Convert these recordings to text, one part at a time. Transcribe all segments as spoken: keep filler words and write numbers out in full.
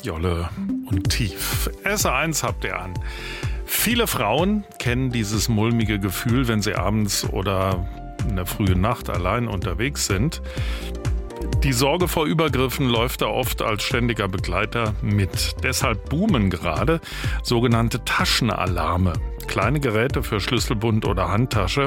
Jolle und Tief. S eins habt ihr an. Viele Frauen kennen dieses mulmige Gefühl, wenn sie abends oder in der frühen Nacht allein unterwegs sind. Die Sorge vor Übergriffen läuft da oft als ständiger Begleiter mit. Deshalb boomen gerade sogenannte Taschenalarme. Kleine Geräte für Schlüsselbund oder Handtasche,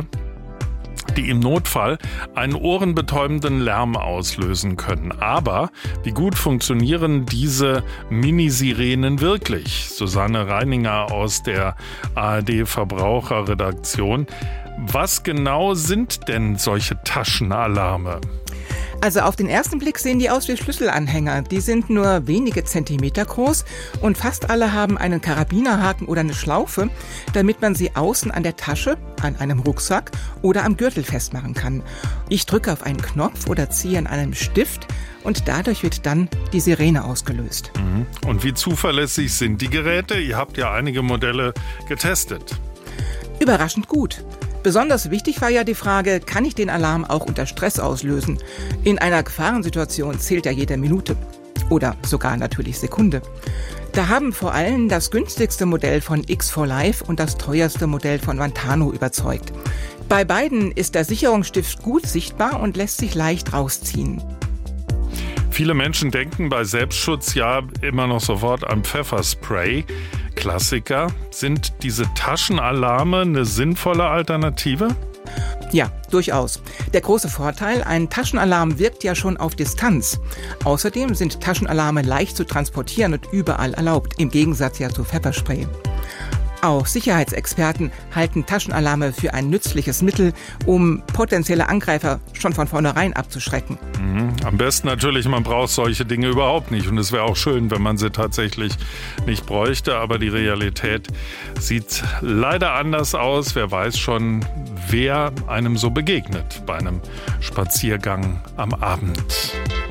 die im Notfall einen ohrenbetäubenden Lärm auslösen können. Aber wie gut funktionieren diese Mini-Sirenen wirklich? Susanne Reininger aus der A R D-Verbraucherredaktion. Was genau sind denn solche Taschenalarme? Also auf den ersten Blick sehen die aus wie Schlüsselanhänger. Die sind nur wenige Zentimeter groß und fast alle haben einen Karabinerhaken oder eine Schlaufe, damit man sie außen an der Tasche, an einem Rucksack oder am Gürtel festmachen kann. Ich drücke auf einen Knopf oder ziehe an einem Stift und dadurch wird dann die Sirene ausgelöst. Und wie zuverlässig sind die Geräte? Ihr habt ja einige Modelle getestet. Überraschend gut. Besonders wichtig war ja die Frage, kann ich den Alarm auch unter Stress auslösen? In einer Gefahrensituation zählt ja jede Minute oder sogar natürlich Sekunde. Da haben vor allem das günstigste Modell von X four Life und das teuerste Modell von Vantano überzeugt. Bei beiden ist der Sicherungsstift gut sichtbar und lässt sich leicht rausziehen. Viele Menschen denken bei Selbstschutz ja immer noch sofort an Pfefferspray. Klassiker. Sind diese Taschenalarme eine sinnvolle Alternative? Ja, durchaus. Der große Vorteil, ein Taschenalarm wirkt ja schon auf Distanz. Außerdem sind Taschenalarme leicht zu transportieren und überall erlaubt, im Gegensatz ja zu Pfefferspray. Auch Sicherheitsexperten halten Taschenalarme für ein nützliches Mittel, um potenzielle Angreifer schon von vornherein abzuschrecken. Mhm. Am besten natürlich, man braucht solche Dinge überhaupt nicht. Und es wäre auch schön, wenn man sie tatsächlich nicht bräuchte. Aber die Realität sieht leider anders aus. Wer weiß schon, wer einem so begegnet bei einem Spaziergang am Abend.